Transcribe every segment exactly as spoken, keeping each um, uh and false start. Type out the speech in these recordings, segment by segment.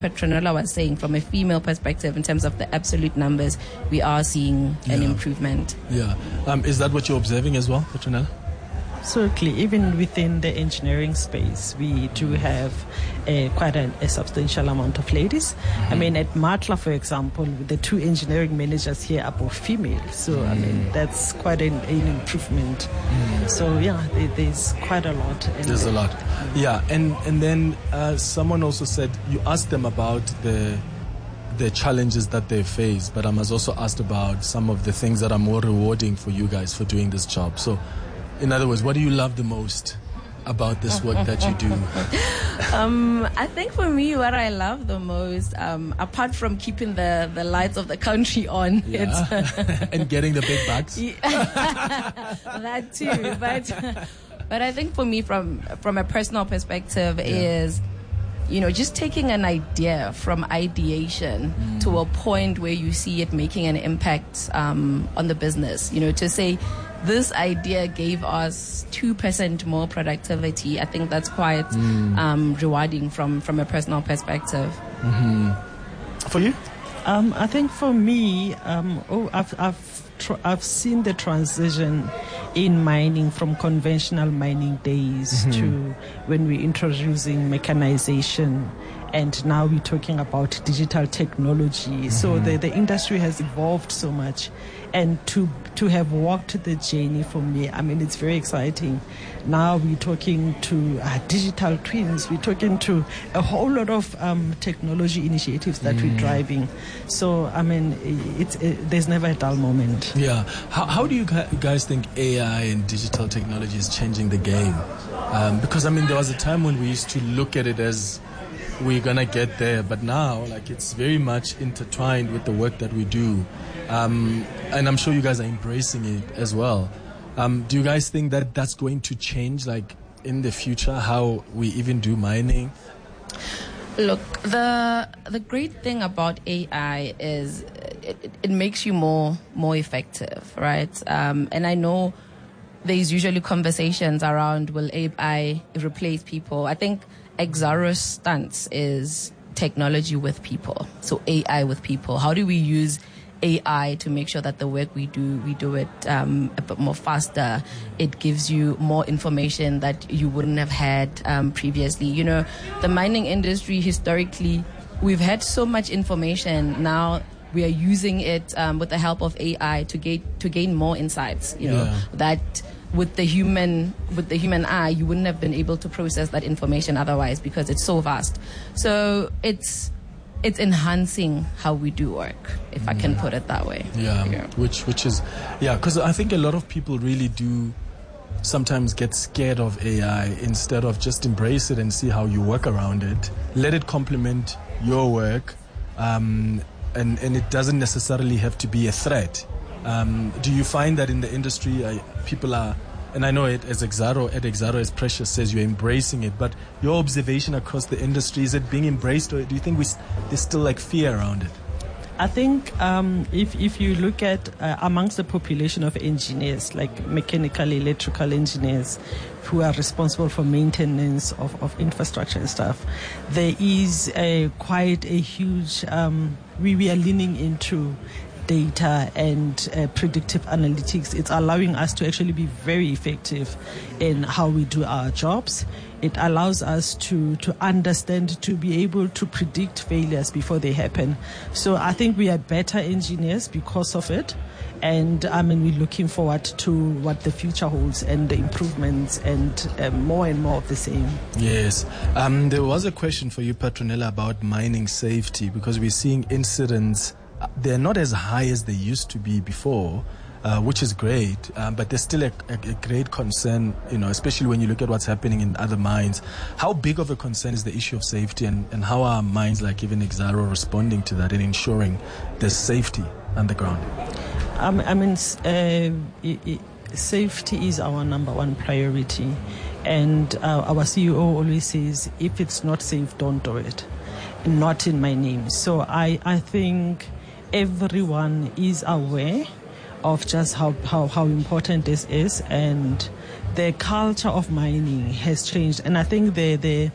Petronella was saying, from a female perspective, in terms of the absolute numbers, we are seeing an yeah. improvement. Yeah. Um, is that what you're observing as well, Petronella? Certainly, even within the engineering space, we do have a, quite a, a substantial amount of ladies. Mm-hmm. I mean, at Matla, for example, the two engineering managers here are both female. So, mm-hmm. I mean, that's quite an, an improvement. Mm-hmm. So, yeah, there, there's quite a lot. There's a lot. Yeah, and, and then uh, someone also said, you asked them about the the challenges that they face, but I was also asked about some of the things that are more rewarding for you guys for doing this job. So, in other words, what do you love the most about this work that you do? um, I think for me, what I love the most, um, apart from keeping the, the lights of the country on, yeah. it's and getting the big bucks. That too, but but I think for me, from from a personal perspective, yeah. is, you know, just taking an idea from ideation mm. to a point where you see it making an impact um, on the business. You know, to say, this idea gave us two percent more productivity. I think that's quite mm. um, rewarding from, from a personal perspective. Mm-hmm. For you? Um, I think for me, um, oh, I've, I've, tr- I've seen the transition in mining from conventional mining days mm-hmm. to when we're introducing mechanization. And now we're talking about digital technology. Mm-hmm. So the, the industry has evolved so much. And to to have walked the journey for me, I mean, it's very exciting. Now we're talking to uh, digital twins. We're talking to a whole lot of um, technology initiatives that mm. we're driving. So, I mean, it's it, there's never a dull moment. Yeah. How, how do you guys think A I and digital technology is changing the game? Um, because, I mean, there was a time when we used to look at it as we're going to get there. But now, like, it's very much intertwined with the work that we do. Um, and I'm sure you guys are embracing it as well. Um, do you guys think that that's going to change, like, in the future, how we even do mining? Look, the the great thing about A I is it, it makes you more more effective, right? Um, and I know there's usually conversations around, will A I replace people? I think Exxaro's stance is technology with people, so A I with people. How do we use A I to make sure that the work we do, we do it um, a bit more faster? It gives you more information that you wouldn't have had um, previously. You know, the mining industry, historically, we've had so much information. Now we are using it um, with the help of A I to gain to gain more insights. You know, yeah. that with the human with the human eye, you wouldn't have been able to process that information otherwise, because it's so vast. So it's it's enhancing how we do work, if I can put it that way. Yeah, yeah. which which is, yeah, because I think a lot of people really do sometimes get scared of A I instead of just embrace it and see how you work around it. Let it complement your work, um, and, and it doesn't necessarily have to be a threat. Um, do you find that in the industry, uh, people are, and I know it as Exxaro, at Exxaro, as Precious says, you're embracing it, but your observation across the industry, is it being embraced, or do you think we, there's still like fear around it? I think um, if if you look at uh, amongst the population of engineers, like mechanical, electrical engineers, who are responsible for maintenance of, of infrastructure and stuff, there is a, quite a huge, um, we, we are leaning into data and uh, predictive analytics. It's allowing us to actually be very effective in how we do our jobs. It allows us to, to understand, to be able to predict failures before they happen. So I think we are better engineers because of it. And I mean, we're looking forward to what the future holds and the improvements and uh, more and more of the same. Yes. Um, there was a question for you, Petronella, about mining safety, because we're seeing incidents. They're not as high as they used to be before, uh, which is great, um, but there's still a, a, a great concern, you know, especially when you look at what's happening in other mines. How big of a concern is the issue of safety, and, and how are mines like even Exxaro responding to that and ensuring there's safety underground? Um, I mean, uh, it, it, safety is our number one priority, and uh, our C E O always says, if it's not safe, don't do it. Not in my name. So I, I think everyone is aware of just how, how, how important this is, and the culture of mining has changed. And I think the the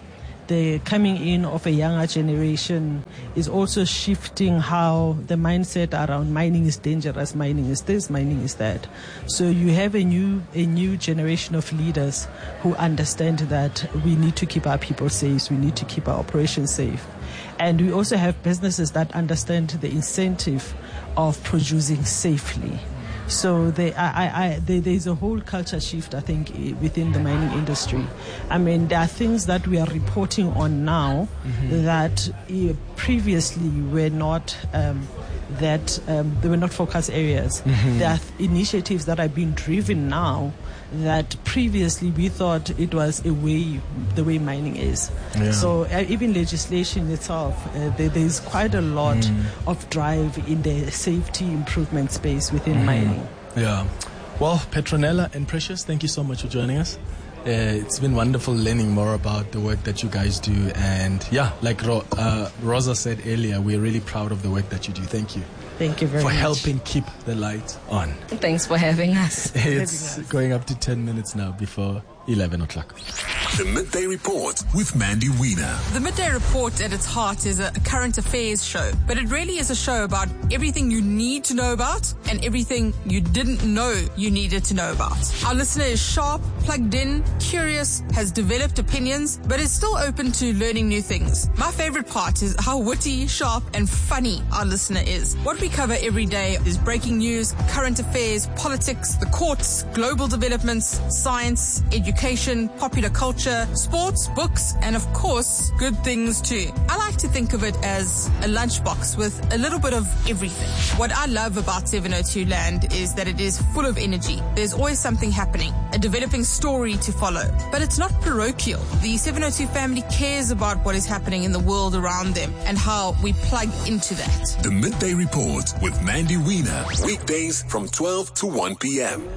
the coming in of a younger generation is also shifting how the mindset around mining is dangerous, mining is this, mining is that. So you have a new a new generation of leaders who understand that we need to keep our people safe, we need to keep our operations safe. And we also have businesses that understand the incentive of producing safely. So they, I, I, they, there's a whole culture shift, I think, within the mining industry. I mean, there are things that we are reporting on now mm-hmm. that uh, previously were not um, that um, they were not focus areas. Mm-hmm. There are initiatives that are being driven now that previously we thought it was a way, the way mining is. Yeah. So uh, even legislation itself, uh, there, there's quite a lot mm. of drive in the safety improvement space within mm. mining. Yeah. Well, Petronella and Precious, thank you so much for joining us. Uh, it's been wonderful learning more about the work that you guys do. And yeah, like Ro- uh, Rosa said earlier, we're really proud of the work that you do. Thank you. Thank you very for much. For helping keep the light on. Thanks for having us. It's going up to ten minutes now before eleven o'clock. The Midday Report with Mandy Wiener. The Midday Report at its heart is a current affairs show, but it really is a show about everything you need to know about and everything you didn't know you needed to know about. Our listener is sharp, plugged in, curious, has developed opinions, but is still open to learning new things. My favorite part is how witty, sharp, and funny our listener is. What we cover every day is breaking news, current affairs, politics, the courts, global developments, science, education, popular culture, sports, books, and of course, good things too. I like to think of it as a lunchbox with a little bit of everything. What I love about seven oh two Land is that it is full of energy. There's always something happening, a developing story to follow. But it's not parochial. The seven oh two family cares about what is happening in the world around them and how we plug into that. The Midday Report with Mandy Wiener. Weekdays from twelve to one p.m.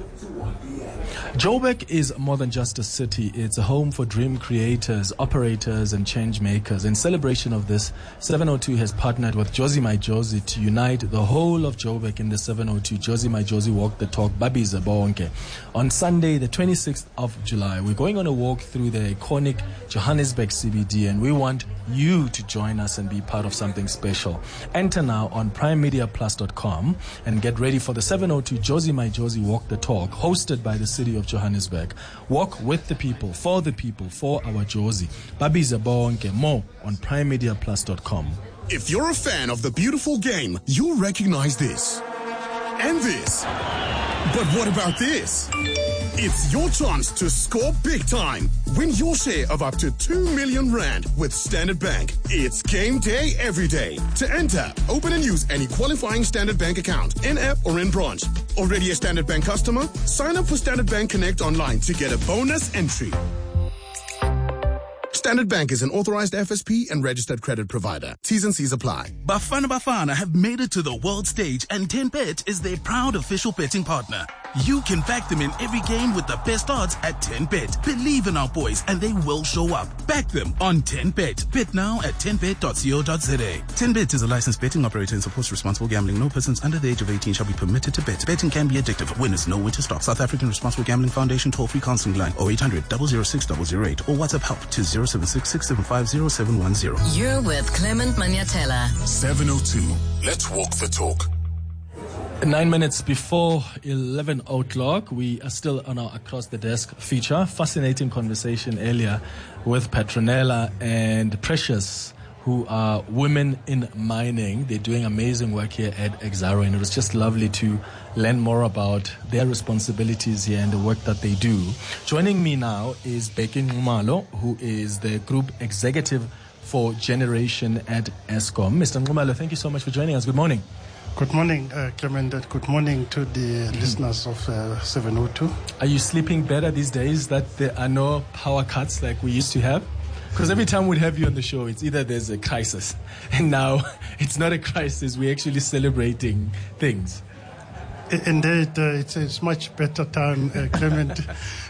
Joburg is more than just a city. It's a home for dream creators, operators, and change makers. In celebration of this, seven oh two has partnered with Jozi My Jozi to unite the whole of Joburg in the seven oh two Jozi My Jozi Walk the Talk Babiza Bonke. On Sunday, the twenty-sixth of July, we're going on a walk through the iconic Johannesburg C B D, and we want you to join us and be part of something special. Enter now on prime media plus dot com and get ready for the seven oh two Jozi My Jozi Walk the Talk, hosted by the city of Johannesburg. Walk with the people, for the people, for our Jozi. Babiza Bonke, more on prime media plus dot com. If you're a fan of the beautiful game, you'll recognize this. And this. But what about this? It's your chance to score big time. Win your share of up to two million rand with Standard Bank. It's game day every day. To enter, open and use any qualifying Standard Bank account, in-app or in branch. Already a Standard Bank customer? Sign up for Standard Bank Connect online to get a bonus entry. Standard Bank is an authorized F S P and registered credit provider. T's and C's apply. Bafana Bafana have made it to the world stage, and ten bet is their proud official betting partner. You can back them in every game with the best odds at ten bet. Believe in our boys and they will show up. Back them on ten bet. Bet now at ten bet dot co dot za. ten bet is a licensed betting operator and supports responsible gambling. No persons under the age of eighteen shall be permitted to bet. Betting can be addictive. Winners know when to stop. South African Responsible Gambling Foundation toll-free counseling line oh eight hundred, double oh six, double oh eight or WhatsApp help to zero seven six, six seven five, zero seven one zero. You're with Clement Manyatela. seven oh two. Let's walk the talk. Nine minutes before eleven o'clock, we are still on our Across the Desk feature. Fascinating conversation earlier with Petronella and Precious, who are women in mining. They're doing amazing work here at Exxaro, and it was just lovely to learn more about their responsibilities here and the work that they do. Joining me now is Bheki Nxumalo, who is the Group Executive for Generation at Eskom. Mister Nxumalo, thank you so much for joining us. Good morning. Good morning, uh, Clement. Good morning to the mm-hmm. listeners of uh, seven oh two. Are you sleeping better these days that there are no power cuts like we used to have? Because every time we'd have you on the show, it's either there's a crisis, and now it's not a crisis. We're actually celebrating things. Indeed, uh, it's a much better time, uh, Clement.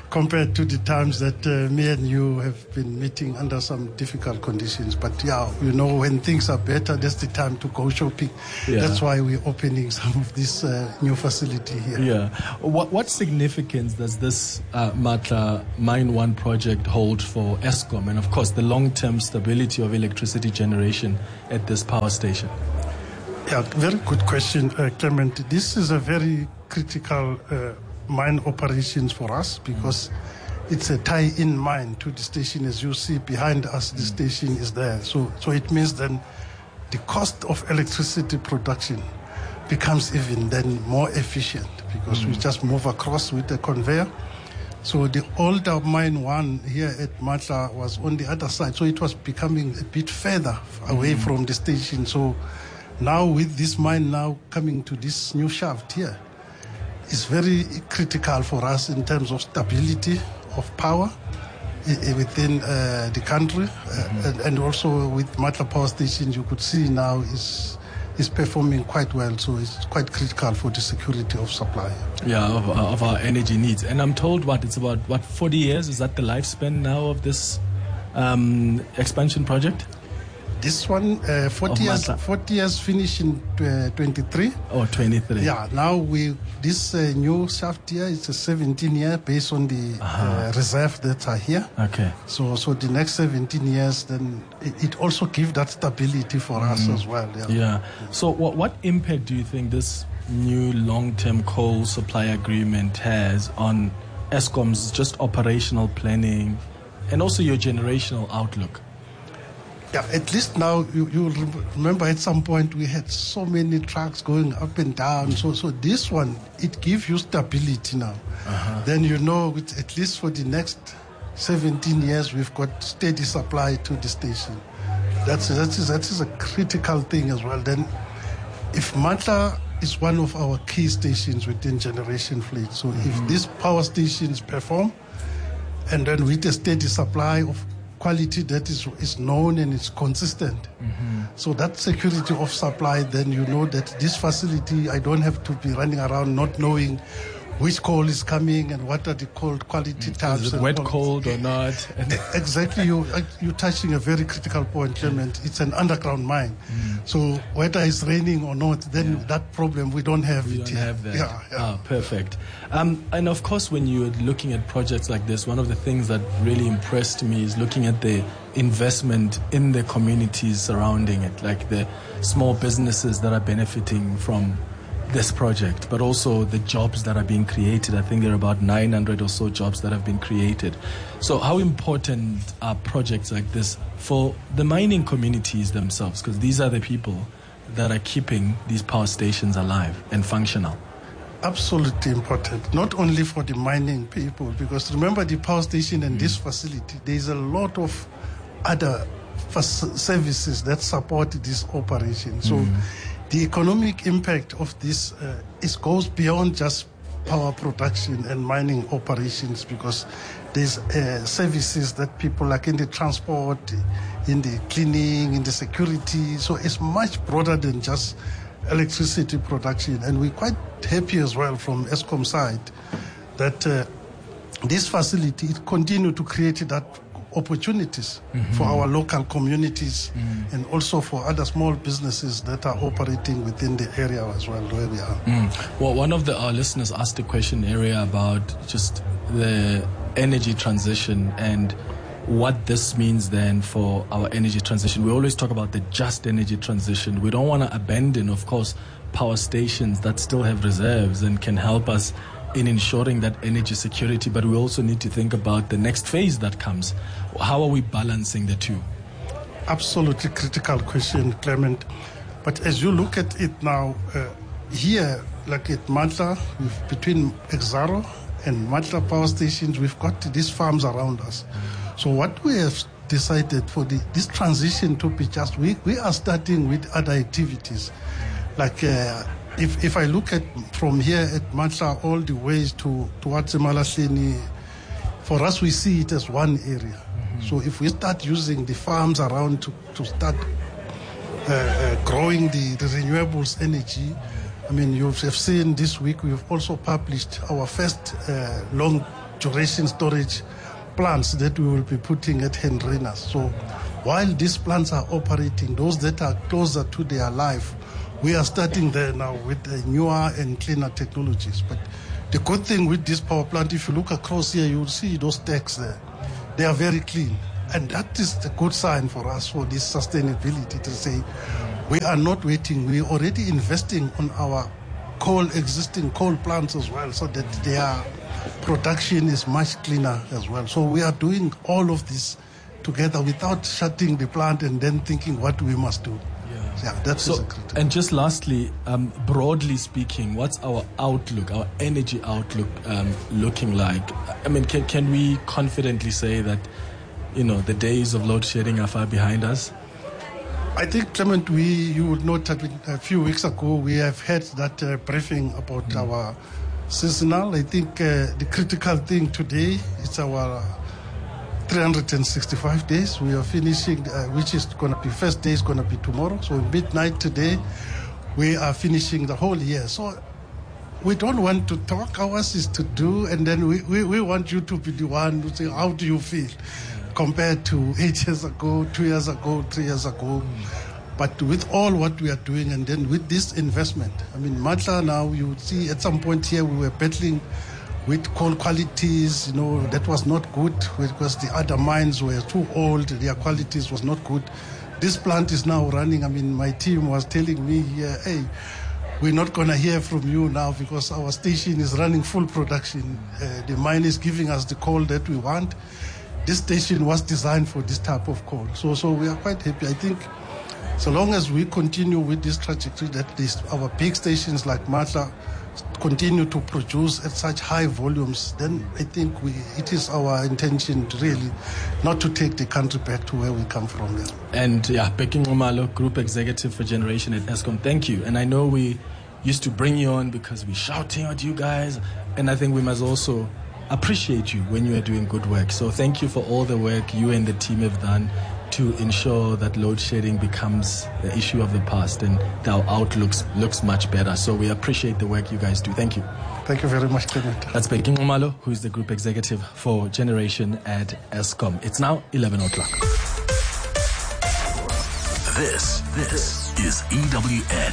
compared to the times that uh, me and you have been meeting under some difficult conditions. But yeah, you know, when things are better, that's the time to go shopping. Yeah. That's why we're opening some of this uh, new facility here. Yeah. What what significance does this uh, Matla Mine One project hold for Eskom and, of course, the long-term stability of electricity generation at this power station? Yeah, very good question, uh, Clement. This is a very critical uh, mine operations for us because it's a tie-in mine to the station. As you see behind us, the station is there. So, so it means then the cost of electricity production becomes even then more efficient because mm. we just move across with the conveyor. So the older mine one here at Matla was on the other side. So it was becoming a bit further away mm. from the station. So now with this mine now coming to this new shaft here, it's very critical for us in terms of stability of power I- within uh, the country. Mm-hmm. Uh, and, and also with Matla Power Station, you could see now is is performing quite well. So it's quite critical for the security of supply. Yeah, of, of our energy needs. And I'm told, what, it's about, what, forty years? Is that the lifespan now of this um, expansion project? This one, uh, forty years, forty years finish in uh, twenty-three. Oh, twenty-three. Yeah, now we, this uh, new shaft here is a seventeen year based on the uh-huh. uh, reserve that are here. Okay. So, so the next seventeen years, then it, it also gives that stability for mm. us as well. Yeah. Yeah. So what, what impact do you think this new long-term coal supply agreement has on Eskom's just operational planning and also your generational outlook? Yeah, at least now you, you remember at some point we had so many trucks going up and down. So so this one, it gives you stability now. Uh-huh. Then you know at least for the next seventeen years we've got steady supply to the station. That's that is that is a critical thing as well. Then if Matla is one of our key stations within generation fleet. So mm-hmm. if these power stations perform and then with a steady supply of quality that is is known and is consistent. Mm-hmm. So that security of supply, then you know that this facility, I don't have to be running around not knowing which coal is coming and what are the coal quality types. Is it wet cold or not? Exactly, you, you're touching a very critical point, Clement. It's an underground mine. Mm. So whether it's raining or not, then yeah. that problem, we don't have we it don't here. have that. Yeah, yeah. Ah, perfect. Um, and of course, when you're looking at projects like this, one of the things that really impressed me is looking at the investment in the communities surrounding it, like the small businesses that are benefiting from this project, but also the jobs that are being created. I think there are about nine hundred or so jobs that have been created. So how important are projects like this for the mining communities themselves? Because these are the people that are keeping these power stations alive and functional. Absolutely important, not only for the mining people, because remember the power station and mm. this facility, there's a lot of other services that support this operation. So mm. the economic impact of this uh, is goes beyond just power production and mining operations, because there's uh, services that people like in the transport, in the cleaning, in the security. So it's much broader than just electricity production. And we're quite happy as well from Eskom side that uh, this facility it continue to create that opportunities mm-hmm. for our local communities mm. and also for other small businesses that are operating within the area as well where we are. Mm. Well, one of the, our listeners asked a question area about just the energy transition and what this means then for our energy transition. We always talk about the just energy transition. We don't want to abandon, of course, power stations that still have reserves and can help us in ensuring that energy security, but we also need to think about the next phase that comes. How are we balancing the two? Absolutely critical question, Clement. But as you look at it now, uh, here, like at Matla, between Exxaro and Matla power stations, we've got these farms around us. So what we have decided for the, this transition to be just, we, we are starting with other activities. Like uh, if, if I look at from here at Matla all the ways to towards Emalahleni, for us we see it as one area. Mm-hmm. So if we start using the farms around to, to start uh, uh, growing the, the renewables energy, I mean, you have seen this week we've also published our first uh, long duration storage plants that we will be putting at Hendrinas. So while these plants are operating, those that are closer to their life, we are starting there now with the newer and cleaner technologies. But the good thing with this power plant, if you look across here, you'll see those stacks there. They are very clean. And that is the good sign for us for this sustainability, to say we are not waiting. We are already investing on our coal, existing coal plants as well, so that their production is much cleaner as well. So we are doing all of this together without shutting the plant and then thinking what we must do. Yeah, yeah that's so, and just lastly, um, broadly speaking, what's our outlook, our energy outlook um, looking like? I mean, can, can we confidently say that, you know, the days of load shedding are far behind us? I think, Clement, we, you would note that a few weeks ago we have had that uh, briefing about mm. our seasonal. I think uh, the critical thing today is our three hundred sixty-five days. We are finishing, uh, which is going to be, first day is going to be tomorrow. So midnight today, we are finishing the whole year. So we don't want to talk, ours is to do, and then we, we, we want you to be the one to say, how do you feel? Compared to eight years ago, two years ago, three years ago. But with all what we are doing, and then with this investment, I mean, Matla now, you would see at some point here we were battling with coal qualities, you know, that was not good because the other mines were too old, their qualities was not good. This plant is now running. I mean, my team was telling me here, hey, we're not going to hear from you now because our station is running full production. Uh, the mine is giving us the coal that we want. This station was designed for this type of coal. So so we are quite happy. I think so long as we continue with this trajectory, that this, our big stations like Matla continue to produce at such high volumes, then I think we, it is our intention to really not to take the country back to where we come from. There. And yeah, Bheki Nxumalo, Group Executive for Generation at Eskom, thank you. And I know we used to bring you on because we're shouting at you guys, and I think we must also appreciate you when you are doing good work. So thank you for all the work you and the team have done to ensure that load shedding becomes the issue of the past and our outlook looks much better. So we appreciate the work you guys do. Thank you. Thank you very much, Clement. That's Bheki Nxumalo, who is the Group Executive for Generation at Eskom. It's now eleven o'clock. This, this is E W N.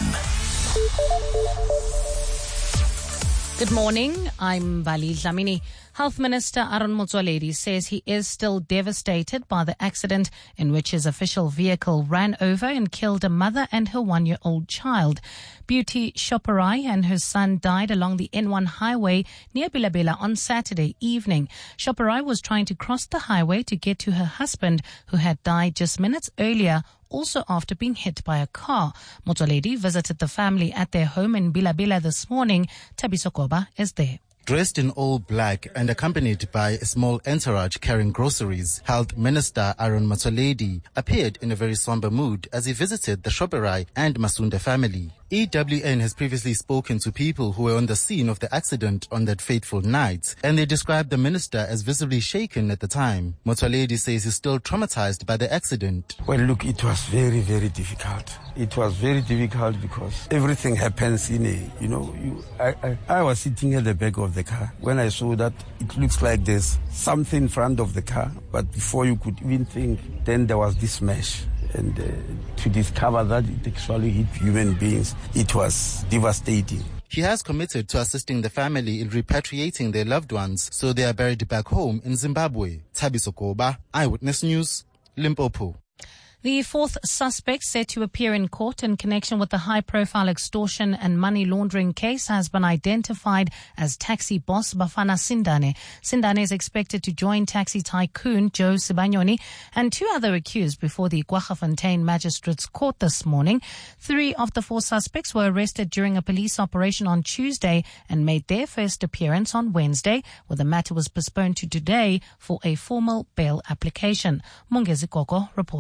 Good morning, I'm Bali Dlamini. Health Minister Aaron Motsoaledi says he is still devastated by the accident in which his official vehicle ran over and killed a mother and her one-year-old child. Beauty Shoparai and her son died along the N one highway near Bilabela on Saturday evening. Shoparai was trying to cross the highway to get to her husband, who had died just minutes earlier, also after being hit by a car. Motsoaledi visited the family at their home in Bilabela this morning. Thabiso Koba is there. Dressed in all black and accompanied by a small entourage carrying groceries, Health Minister Aaron Motsoaledi appeared in a very somber mood as he visited the Shoparai and Masunda family. E W N has previously spoken to people who were on the scene of the accident on that fateful night, and they described the minister as visibly shaken at the time. Motsoaledi says he's still traumatized by the accident. Well, look, it was very, very difficult. It was very difficult because everything happens in a, you know, you, I, I, I was sitting at the back of the car when I saw that it looks like there's something in front of the car, but before you could even think, then there was this smash. And uh, to discover that it actually hit human beings, it was devastating. He has committed to assisting the family in repatriating their loved ones so they are buried back home in Zimbabwe. Thabiso Koba, Eyewitness News, Limpopo. The fourth suspect set to appear in court in connection with the high-profile extortion and money laundering case has been identified as taxi boss Bafana Sindane. Sindane is expected to join taxi tycoon Joe Sibanyoni and two other accused before the Kwaggafontein Magistrates Court this morning. Three of the four suspects were arrested during a police operation on Tuesday and made their first appearance on Wednesday, where the matter was postponed to today for a formal bail application. Mungezi Koko reports.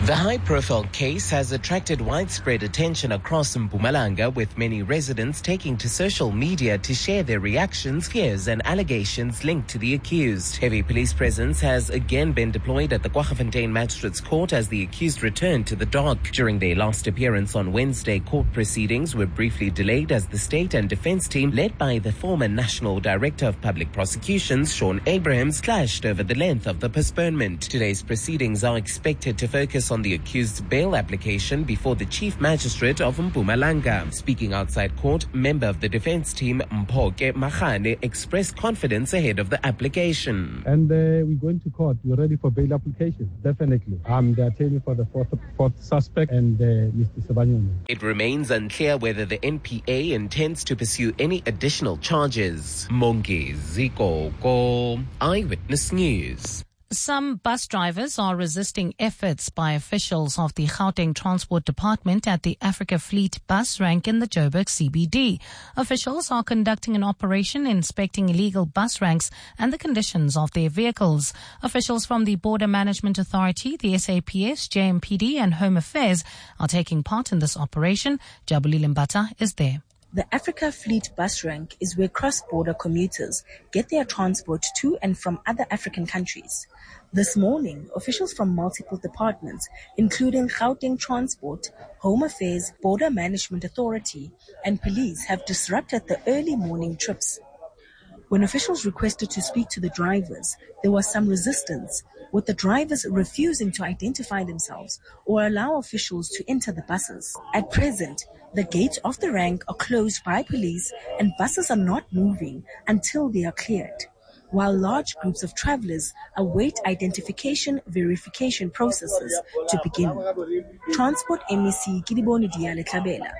The high-profile case has attracted widespread attention across Mpumalanga, with many residents taking to social media to share their reactions, fears and allegations linked to the accused. Heavy police presence has again been deployed at the Kwaggafontein Magistrates Court as the accused returned to the dock. During their last appearance on Wednesday, court proceedings were briefly delayed as the state and defense team, led by the former National Director of Public Prosecutions, Sean Abrahams, clashed over the length of the postponement. Today's proceedings are expected to focus on the accused's bail application before the Chief Magistrate of Mpumalanga. Speaking outside court, member of the defense team, Mphoke Magane, expressed confidence ahead of the application. And uh, we're going to court. We're ready for bail application, definitely. I'm the attorney for the fourth, fourth suspect and uh, Mister Sebanyoni. It remains unclear whether the N P A intends to pursue any additional charges. Mongi Zikoko, Eyewitness News. Some bus drivers are resisting efforts by officials of the Gauteng Transport Department at the Africa Fleet bus rank in the Joburg C B D. Officials are conducting an operation inspecting illegal bus ranks and the conditions of their vehicles. Officials from the Border Management Authority, the S A P S, J M P D and Home Affairs are taking part in this operation. Jabulile Mbata is there. The Africa Fleet bus rank is where cross-border commuters get their transport to and from other African countries. This morning, officials from multiple departments, including Gauteng Transport, Home Affairs, Border Management Authority, and police, have disrupted the early morning trips. When officials requested to speak to the drivers, there was some resistance, with the drivers refusing to identify themselves or allow officials to enter the buses. At present, the gates of the rank are closed by police and buses are not moving until they are cleared, while large groups of travelers await identification verification processes to begin. Transport M E C Kidiboni Diale Tlabela.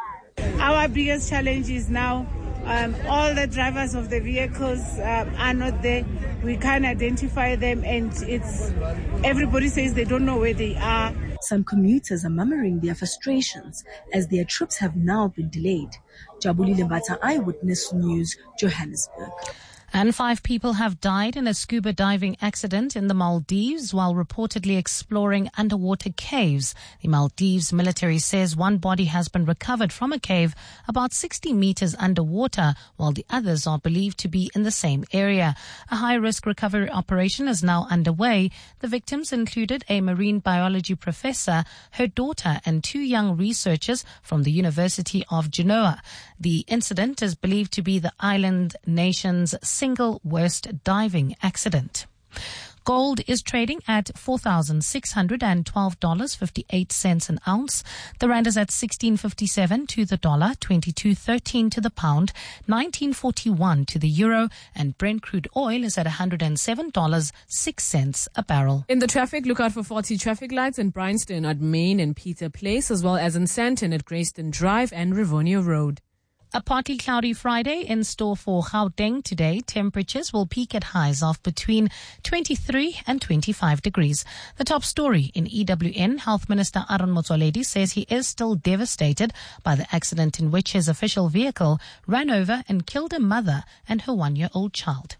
Our biggest challenge is now um, all the drivers of the vehicles um, are not there. We can't identify them, and it's everybody says they don't know where they are. Some commuters are murmuring their frustrations as their trips have now been delayed. Jabulile Mbata, Eyewitness News, Johannesburg. And five people have died in a scuba diving accident in the Maldives while reportedly exploring underwater caves. The Maldives military says one body has been recovered from a cave about sixty meters underwater, while the others are believed to be in the same area. A high-risk recovery operation is now underway. The victims included a marine biology professor, her daughter, and two young researchers from the University of Genoa. The incident is believed to be the island nation's single worst diving accident. Gold is trading at four thousand six hundred twelve dollars and fifty-eight cents an ounce. The rand is at sixteen fifty-seven to the dollar, twenty-two thirteen to the pound, nineteen forty-one to the euro, and Brent crude oil is at one hundred seven dollars and six cents a barrel. In the traffic, look out for faulty traffic lights in Bryanston at Main and Peter Place, as well as in Sandton at Grayston Drive and Rivonia Road. A partly cloudy Friday in store for Gauteng today. Temperatures will peak at highs of between twenty-three and twenty-five degrees. The top story in E W N, Health Minister Aaron Motsoaledi says he is still devastated by the accident in which his official vehicle ran over and killed a mother and her one-year-old child.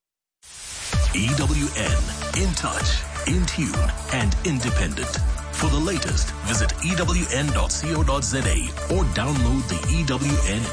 E W N, in touch, in tune and independent. For the latest, visit E W N dot co dot za or download the E W N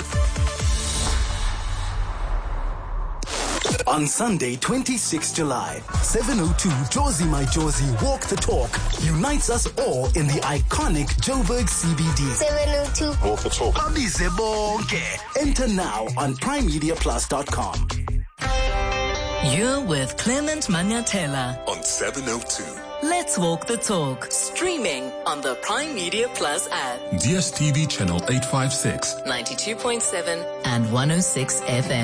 app. On Sunday, twenty-sixth of July, seven oh two Jozi My Jozi Walk the Talk unites us all in the iconic Joburg C B D. seven oh two Walk the Talk. Abize bonke. Enter now on prime media plus dot com. You're with Clement Manyatela on seven oh two. Let's Walk the Talk, streaming on the Prime Media Plus app. D S T V channel eight fifty-six, ninety-two point seven and one oh six F M.